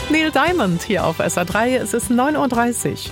Neil Diamond hier auf SR3. Es ist 9:30 Uhr.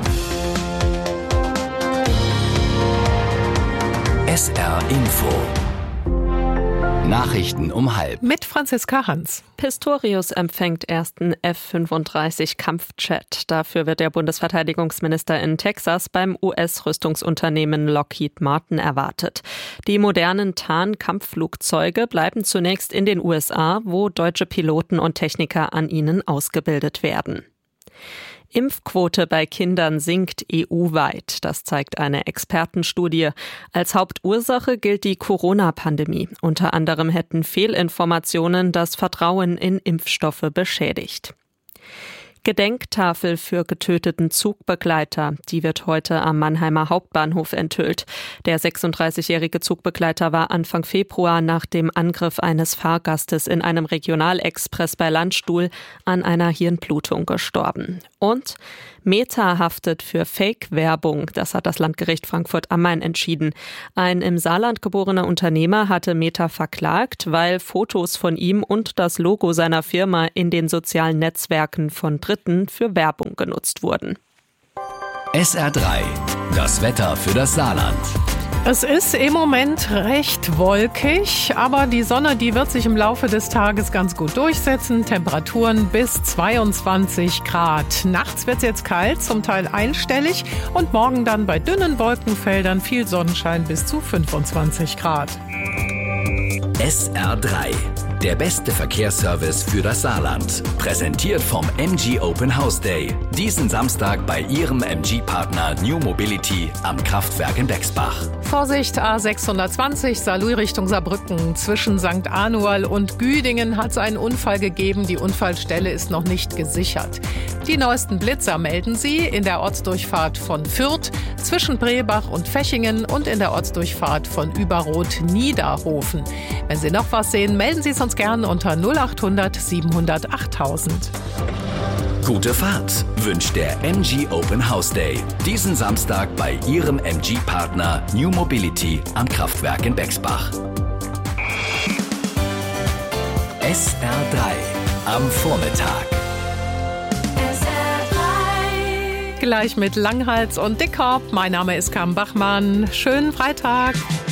SR Info. Nachrichten um 12:30. Mit Franziska Hans. Pistorius empfängt ersten F-35 Kampfjet. Dafür wird der Bundesverteidigungsminister in Texas beim US-Rüstungsunternehmen Lockheed Martin erwartet. Die modernen Tarn-Kampfflugzeuge bleiben zunächst in den USA, wo deutsche Piloten und Techniker an ihnen ausgebildet werden. Impfquote bei Kindern sinkt EU-weit. Das zeigt eine Expertenstudie. Als Hauptursache gilt die Corona-Pandemie. Unter anderem hätten Fehlinformationen das Vertrauen in Impfstoffe beschädigt. Gedenktafel für getöteten Zugbegleiter. Die wird heute am Mannheimer Hauptbahnhof enthüllt. Der 36-jährige Zugbegleiter war Anfang Februar nach dem Angriff eines Fahrgastes in einem Regionalexpress bei Landstuhl an einer Hirnblutung gestorben. Und Meta haftet für Fake-Werbung. Das hat das Landgericht Frankfurt am Main entschieden. Ein im Saarland geborener Unternehmer hatte Meta verklagt, weil Fotos von ihm und das Logo seiner Firma in den sozialen Netzwerken von Dritten für Werbung genutzt wurden. SR3. Das Wetter für das Saarland. Es ist im Moment recht wolkig, aber die Sonne, die wird sich im Laufe des Tages ganz gut durchsetzen. Temperaturen bis 22 Grad. Nachts wird es jetzt kalt, zum Teil einstellig und morgen dann bei dünnen Wolkenfeldern viel Sonnenschein bis zu 25 Grad. SR3. Der beste Verkehrsservice für das Saarland. Präsentiert vom MG Open House Day. Diesen Samstag bei Ihrem MG-Partner New Mobility am Kraftwerk in Bexbach. Vorsicht, A620, Saarlouis Richtung Saarbrücken. Zwischen St. Anual und Güdingen hat es einen Unfall gegeben. Die Unfallstelle ist noch nicht gesichert. Die neuesten Blitzer melden Sie in der Ortsdurchfahrt von Fürth, zwischen Brebach und Fechingen und in der Ortsdurchfahrt von Überroth-Niederhofen. Wenn Sie noch was sehen, melden Sie es uns gerne unter 0800 700 8000. Gute Fahrt wünscht der MG Open House Day. Diesen Samstag bei Ihrem MG-Partner New Mobility am Kraftwerk in Bexbach. SR3 am Vormittag. Gleich mit Langhals und Dickhop. Mein Name ist Carmen Bachmann. Schönen Freitag.